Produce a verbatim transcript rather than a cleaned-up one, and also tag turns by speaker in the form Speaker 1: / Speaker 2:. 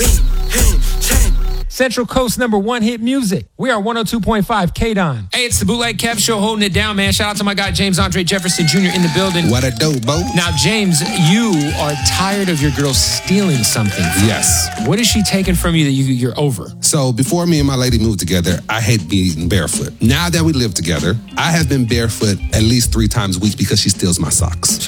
Speaker 1: Central Coast number one hit music. We are one oh two point five K-Don.
Speaker 2: Hey, it's the Bootleg Kev Show holding it down, man. Shout out to my guy James Andre Jefferson Junior in the building.
Speaker 3: What a dope, Bo.
Speaker 2: Now, James, you are tired of your girl stealing something.
Speaker 3: Yes.
Speaker 2: What is she taking from you that you, you're over?
Speaker 3: So before me and my lady moved together, I hate being barefoot. Now that we live together, I have been barefoot at least three times a week because she steals my socks.